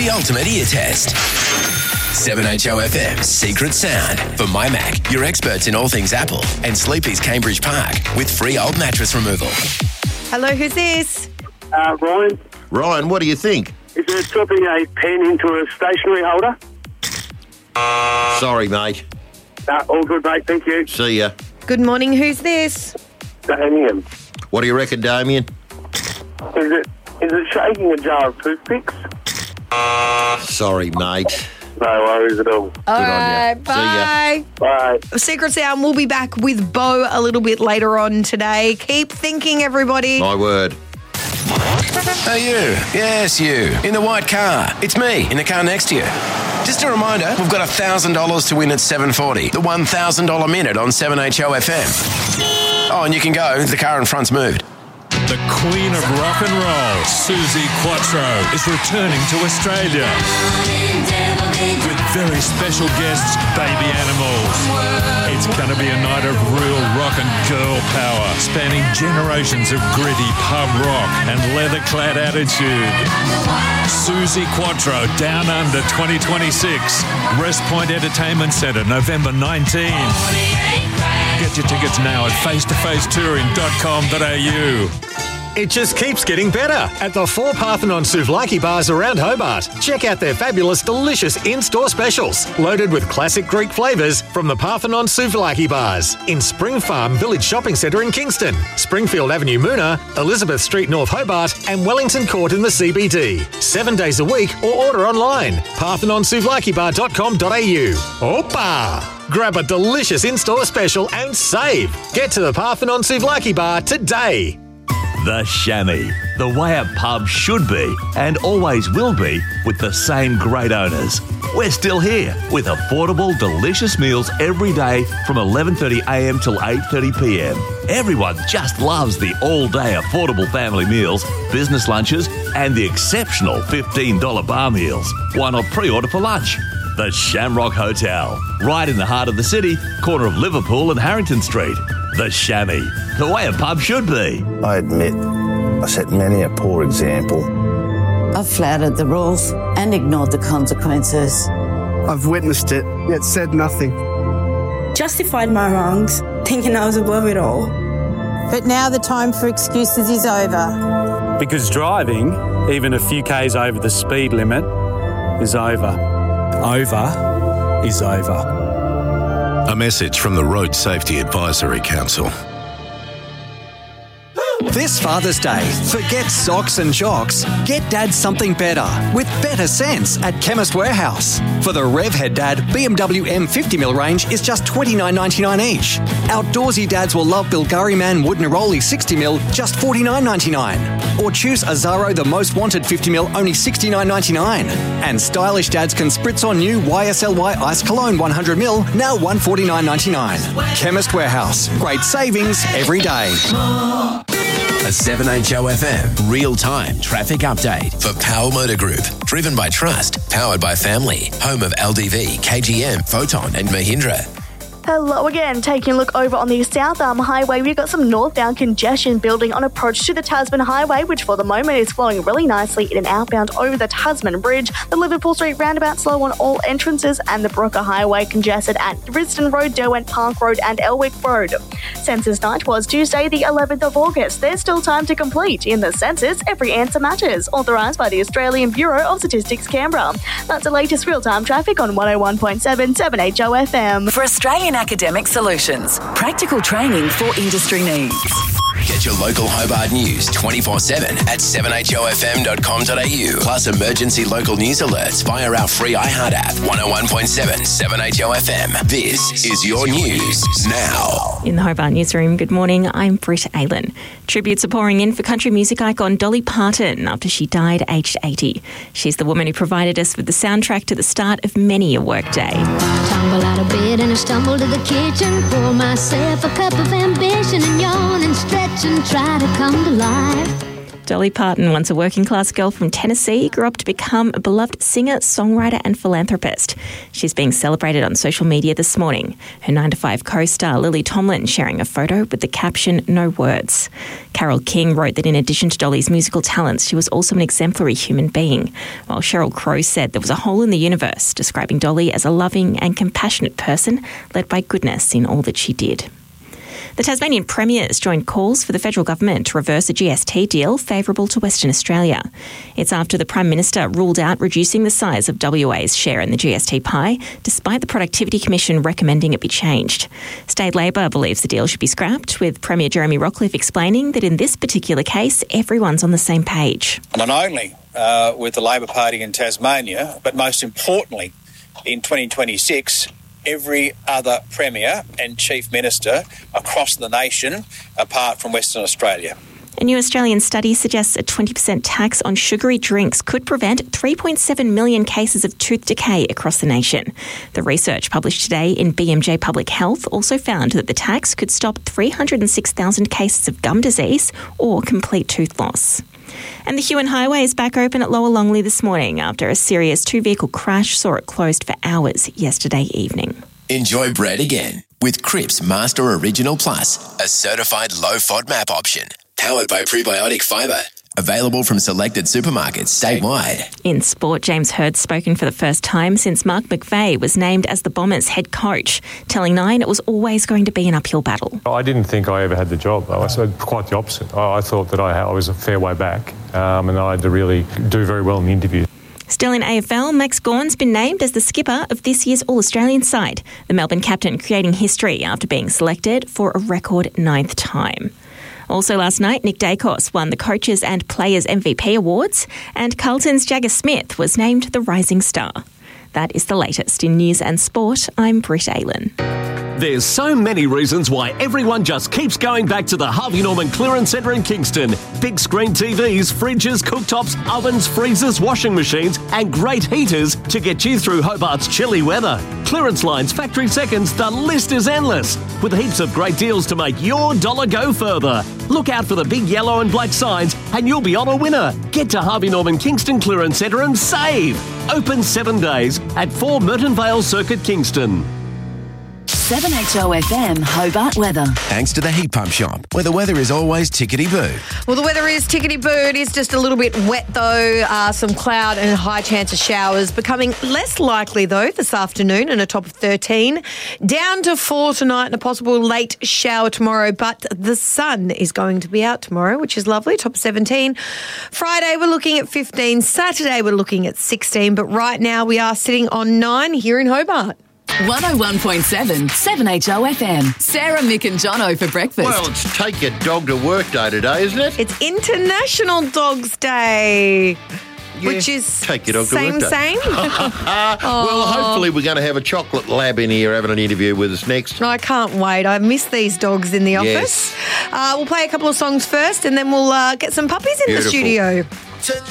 The ultimate ear test. 7HOFM's Secret Sound. For My Mac, your experts in all things Apple, and Sleepy's Cambridge Park with free old mattress removal. Hello, who's this? Ryan. Ryan, what do you think? Is it dropping a pen into a stationery holder? Sorry, mate. All good, mate. Thank you. See ya. Good morning, who's this? Damien. What do you reckon, Damien? Is it shaking a jar of toothpicks? Sorry, mate. No worries at all. All on ya. right, See ya. bye. Bye. Secret Sound, we'll be back with Bo a little bit later on today. Keep thinking, everybody. My word. Oh, you. Yes, you. In the white car. It's me, in the car next to you. Just a reminder, we've got $1,000 to win at 7:40. The $1,000 minute on 7HOFM. Oh, and you can go. The car in front's moved. The Queen of Rock and Roll, Suzi Quatro, is returning to Australia with very special guests, Baby Animals. It's going to be a night of real rock and girl power, spanning generations of gritty pub rock and leather-clad attitude. Suzi Quatro, Down Under 2026, Rest Point Entertainment Centre, November 19. Get your tickets now at facetofacetouring.com.au. It just keeps getting better at the 4 Parthenon Souvlaki bars around Hobart. Check out their fabulous, delicious in-store specials, loaded with classic Greek flavours from the Parthenon Souvlaki bars in Spring Farm Village Shopping Centre in Kingston, Springfield Avenue Moona, Elizabeth Street North Hobart and Wellington Court in the CBD. 7 days a week or order online. ParthenonSouvlakiBar.com.au. Opa! Grab a delicious in-store special and save. Get to the Parthenon Souvlaki bar today. The Chamois, the way a pub should be and always will be with the same great owners. We're still here with affordable, delicious meals every day from 11:30am till 8:30pm. Everyone just loves the all-day affordable family meals, business lunches and the exceptional $15 bar meals. Why not pre-order for lunch? The Shamrock Hotel, right in the heart of the city, corner of Liverpool and Harrington Street. The Chamois, the way a pub should be. I admit, I set many a poor example. I've flouted the rules and ignored the consequences. I've witnessed it, yet said nothing. Justified my wrongs, thinking I was above it all. But now the time for excuses is over. Because driving, even a few k's over the speed limit, is over. Over is over. A message from the Road Safety Advisory Council. This Father's Day, forget socks and jocks. Get Dad something better with better sense at Chemist Warehouse. For the Rev Head Dad, BMW M50mm range is just $29.99 each. Outdoorsy dads will love Bulgari Man Wood Neroli 60mm, just $49.99. Or choose Azaro The Most Wanted 50mm, only $69.99. And stylish dads can spritz on new YSLY Ice Cologne 100ml, now $149.99. Chemist Warehouse, great savings every day. A 7HOFM real-time traffic update for Powell Motor Group. Driven by trust, powered by family. Home of LDV, KGM, Photon and Mahindra. Hello again. Taking a look over on the South Arm Highway, we've got some northbound congestion building on approach to the Tasman Highway, which for the moment is flowing really nicely in and outbound over the Tasman Bridge. The Liverpool Street roundabout slow on all entrances, and the Brooker Highway congested at Risdon Road, Derwent Park Road and Elwick Road. Census night was Tuesday the 11th of August. There's still time to complete. In the census, every answer matters. Authorised by the Australian Bureau of Statistics, Canberra. That's the latest real-time traffic on 101.7 7HOFM. For Australian Academic Solutions, practical training for industry needs. Get your local Hobart news 24/7 at 7HOFM.com.au. Plus emergency local news alerts via our free iHeart app. 101.7 7HOFM. This is your news now. In the Hobart newsroom, good morning. I'm Britt Aylan. Tributes are pouring in for country music icon Dolly Parton after she died aged 80. She's the woman who provided us with the soundtrack to the start of many a workday. Tumble out of bed and I stumble to the kitchen, pour myself a cup of ambition and yawn and stretch and try to come to life. Dolly Parton, once a working-class girl from Tennessee, grew up to become a beloved singer, songwriter and philanthropist. She's being celebrated on social media this morning. Her 9 to 5 co-star Lily Tomlin sharing a photo with the caption, "No words." Carole King wrote that in addition to Dolly's musical talents, she was also an exemplary human being, while Sheryl Crow said there was a hole in the universe, describing Dolly as a loving and compassionate person led by goodness in all that she did. The Tasmanian Premier's joined calls for the federal government to reverse a GST deal favourable to Western Australia. It's after the Prime Minister ruled out reducing the size of WA's share in the GST pie, despite the Productivity Commission recommending it be changed. State Labor believes the deal should be scrapped, with Premier Jeremy Rockliff explaining that in this particular case, everyone's on the same page. Not only with the Labor Party in Tasmania, but most importantly, in 2026, every other Premier and Chief Minister across the nation, apart from Western Australia. A new Australian study suggests a 20% tax on sugary drinks could prevent 3.7 million cases of tooth decay across the nation. The research published today in BMJ Public Health also found that the tax could stop 306,000 cases of gum disease or complete tooth loss. And the Huon Highway is back open at Lower Longley this morning after a serious two-vehicle crash saw it closed for hours yesterday evening. Enjoy bread again with Cripps Master Original Plus, a certified low FODMAP option, powered by prebiotic fibre. Available from selected supermarkets statewide. In sport, James Hird's spoken for the first time since Mark McVeigh was named as the Bombers' head coach, telling Nine it was always going to be an uphill battle. I didn't think I ever had the job. I said quite the opposite. I thought that I was a fair way back and I had to really do very well in the interview. Still in AFL, Max Gawn's been named as the skipper of this year's All-Australian side. The Melbourne captain creating history after being selected for a record 9th time. Also last night, Nick Dacos won the Coaches and Players MVP awards, and Carlton's Jagger Smith was named the Rising Star. That is the latest in news and sport. I'm Britt Aylan. There's so many reasons why everyone just keeps going back to the Harvey Norman Clearance Centre in Kingston. Big screen TVs, fridges, cooktops, ovens, freezers, washing machines and great heaters to get you through Hobart's chilly weather. Clearance lines, factory seconds, the list is endless. With heaps of great deals to make your dollar go further. Look out for the big yellow and black signs and you'll be on a winner. Get to Harvey Norman Kingston Clearance Centre and save. Open 7 days at 4 Merton Vale Circuit, Kingston. 7HOFM Hobart weather. Thanks to the Heat Pump Shop, where the weather is always tickety-boo. Well, the weather is tickety-boo. It is just a little bit wet, though. Some cloud and a high chance of showers. Becoming less likely, though, this afternoon and a top of 13. Down to 4 tonight and a possible late shower tomorrow. But the sun is going to be out tomorrow, which is lovely. Top of 17. Friday, we're looking at 15. Saturday, we're looking at 16. But right now, we are sitting on 9 here in Hobart. 101.7 7HOFM. Sarah, Mick and Jono for breakfast. Well, it's Take Your Dog to Work Day today, isn't it? It's International Dogs Day. Which is Take Your Dog to Work Day. same. Well, hopefully we're going to have a chocolate lab in here having an interview with us next. I can't wait. I miss these dogs in the office. Yes. We'll play a couple of songs first and then we'll get some puppies in the studio.